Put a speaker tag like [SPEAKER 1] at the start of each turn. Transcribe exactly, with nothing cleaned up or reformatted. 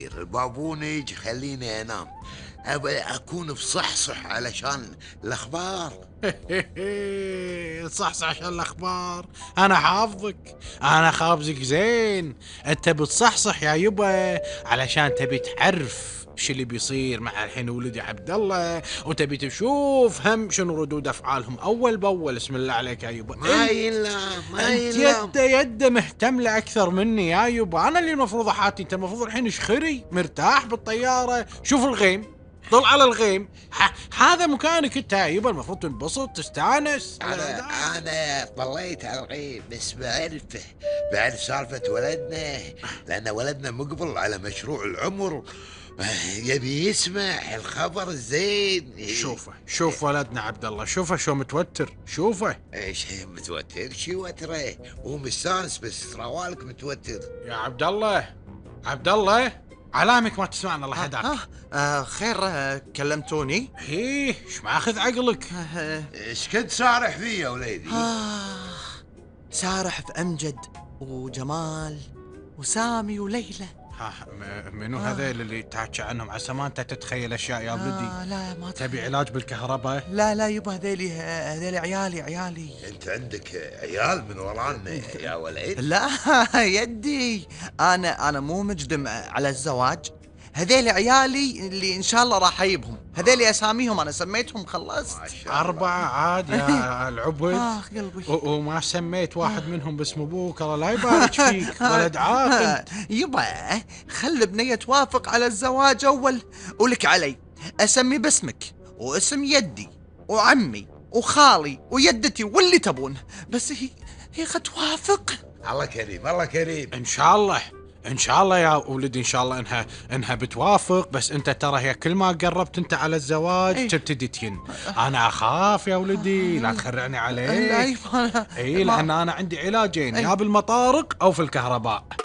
[SPEAKER 1] البابون يجي خليني انام، ابى اكون بصحصح علشان الاخبار.
[SPEAKER 2] صح صح عشان الاخبار. انا حافظك، انا خابزك زين. انت بتصحصح يا يبا علشان تبي تعرف ايش اللي بيصير مع الحين ولدي عبد الله، وتبي تشوف هم شنو ردود افعالهم اول باول. اسم الله عليك يا يبا.
[SPEAKER 1] ما
[SPEAKER 2] انت
[SPEAKER 1] ينلام ما
[SPEAKER 2] انت
[SPEAKER 1] ينلام.
[SPEAKER 2] يده يده مهتم له اكثر مني يا يبا. انا اللي المفروض احاتي، انت المفروض الحين شخري مرتاح بالطياره. شوف الغيم، طل على الغيم. ح- هذا مكانك انت يا يبا، المفروض تنبسط تستانس على
[SPEAKER 1] انا
[SPEAKER 2] هذا.
[SPEAKER 1] انا طليت على الغيب، بس بعرف بعرف سالفه ولدنا، لان ولدنا مقبل على مشروع العمر، يبي يسمع الخبر الزين.
[SPEAKER 2] شوفه شوف ولدنا عبد الله، شوفه شو متوتر، شوفه
[SPEAKER 1] ايش متوتر؟ شي وتره؟ هو مستانس بس روالك متوتر.
[SPEAKER 2] يا عبد الله. عبد الله، علامك ما تسمعنا الله يهداك.
[SPEAKER 3] آه آه خير، آه كلمتوني.
[SPEAKER 2] ايه ايش ماخذ عقلك؟
[SPEAKER 3] آه
[SPEAKER 1] ايش كنت سارح فيه يا وليدي؟
[SPEAKER 3] آه سارح في أمجد وجمال وسامي وليلى.
[SPEAKER 2] ها م- منو هذيل اللي تحكي عنهم؟ عسى ما انت تتخيل اشياء يا ولدي.
[SPEAKER 3] آه لا ما
[SPEAKER 2] تبي
[SPEAKER 3] تخيل.
[SPEAKER 2] علاج بالكهرباء؟
[SPEAKER 3] لا لا يبا، هذيلي هذيلي عيالي عيالي.
[SPEAKER 1] انت عندك عيال من ورانا يا ولد؟
[SPEAKER 3] لا يدي، انا انا مو مجدم على الزواج. هذيلي عيالي اللي ان شاء الله راح اجيبهم. هذيلي اساميهم انا سميتهم خلصت.
[SPEAKER 1] ما شاء الله.
[SPEAKER 2] أربعة عاد يا العبد.
[SPEAKER 3] اخ قلبي.
[SPEAKER 2] و- وما سميت واحد منهم باسم ابوك، الله لا يبارك فيك. ولد عاقل.
[SPEAKER 3] يبا خل بنية توافق على الزواج اول، ولك علي اسمي باسمك واسم يدي وعمي وخالي ويدتي واللي تبون، بس هي هي قد توافق.
[SPEAKER 1] الله كريم الله كريم.
[SPEAKER 2] ان شاء الله ان شاء الله يا ولدي، ان شاء الله انها انها بتوافق. بس انت ترى هي كل ما قربت انت على الزواج
[SPEAKER 3] إيه.
[SPEAKER 2] تبتدي تين. انا اخاف يا ولدي لا تخرعني
[SPEAKER 3] لا
[SPEAKER 2] عليك.
[SPEAKER 3] يبا
[SPEAKER 2] اي
[SPEAKER 3] ما-
[SPEAKER 2] لان انا عندي علاجين،
[SPEAKER 3] إيه.
[SPEAKER 2] يا بالمطارق او في الكهرباء.